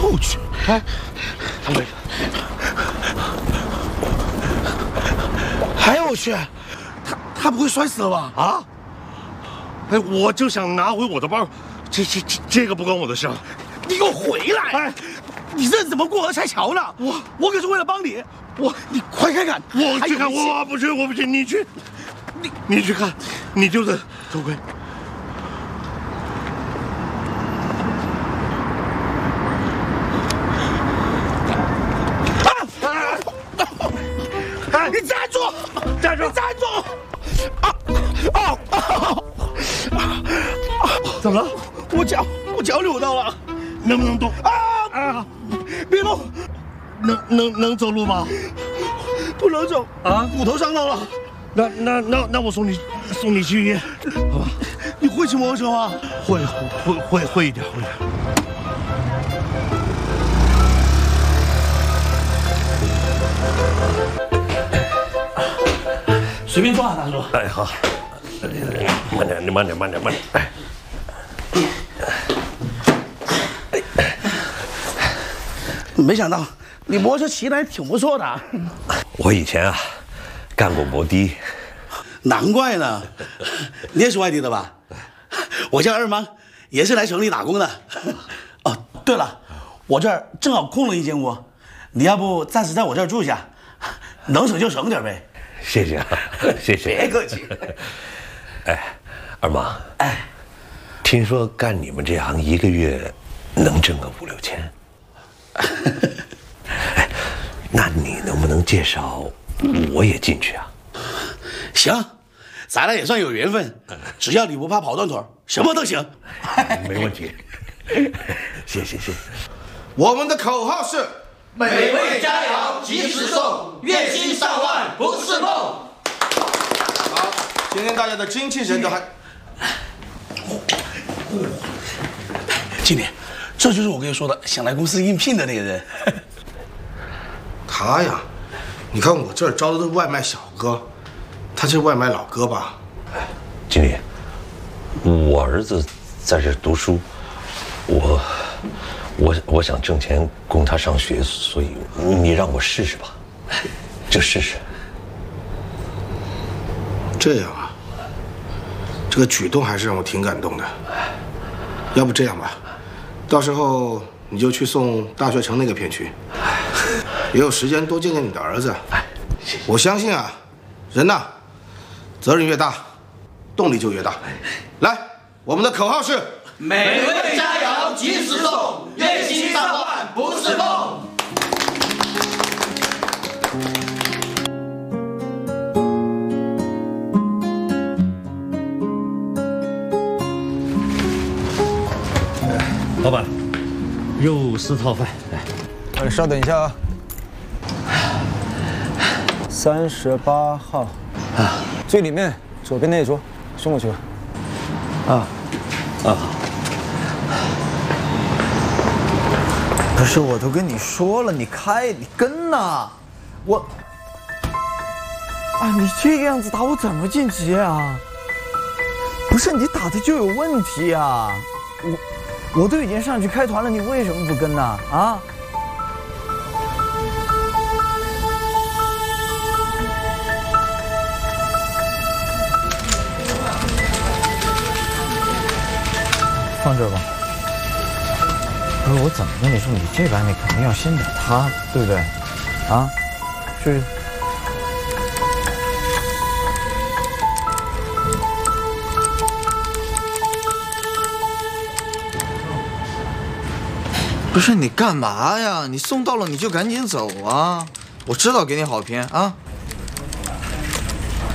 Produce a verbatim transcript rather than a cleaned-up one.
我去！哎，哎呦我去！他他不会摔死了吧？ 啊！哎，我就想拿回我的包，这这这这个不关我的事。 你给我回来！哎，你这怎么过河拆桥呢？我我可是为了帮你，我你快看看， 我去看，我不去，我不去，你去，你你去看，你就是头盔。 你站住！ 站住！ 你站住！啊啊啊！ 怎么了？ 我脚我脚扭到了， 能不能动？ 啊啊！ 别动！ 能能能走路吗？ 不能走啊！ 骨头伤到了。 那那那那我送你送你去医院，好吧？ 你会骑摩托车吗？ 会会会会一点会一点。 随便坐啊，大叔。 哎，好，慢点，你慢点，慢点，慢点。哎， 没想到你摩托车骑得还挺不错的。 我以前啊，干过摩的。 难怪呢，你也是外地的吧？我叫二妈，也是来城里打工的。哦，对了，我这儿正好空了一间屋，你要不暂时在我这儿住下，能省就省点呗。 谢谢啊，谢谢。 别客气。 哎，二妈， 哎， 听说干你们这行一个月能挣个五六千。哎，那你能不能介绍我也进去啊？ 行，咱俩也算有缘分。只要你不怕跑断腿，什么都行。 没问题。谢谢谢谢。 我们的口号是。 美味佳肴及时送，月薪上万不是梦。 好，今天大家的精气神都还。 经理，这就是我跟你说的想来公司应聘的那个人。 他呀，你看我这儿招的都是外卖小哥，他是外卖老哥吧？ 经理，我儿子在这读书，我。 我我想挣钱供他上学，所以你让我试试吧，就试试。 这样啊，这个举动还是让我挺感动的。要不这样吧，到时候你就去送大学城那个片区，也有时间多见见你的儿子。我相信啊，人呐，责任越大，动力就越大。来，我们的口号是。 美味佳肴及时送，月薪上万不是梦。 老板，肉丝套饭，来。 哎，稍等一下啊。三十八号，啊，最里面左边那一桌，送过去吧。啊，啊。 不是，我都跟你说了，你开，你跟呐，我，啊，你这个样子打，我怎么晋级啊？不是你打的就有问题啊！我，我都已经上去开团了，你为什么不跟呢？啊？放这儿吧。 不是我怎么跟你说？你这个案例肯定要先打他，对不对？啊，是。不是你干嘛呀？你送到了你就赶紧走啊！我知道给你好评啊。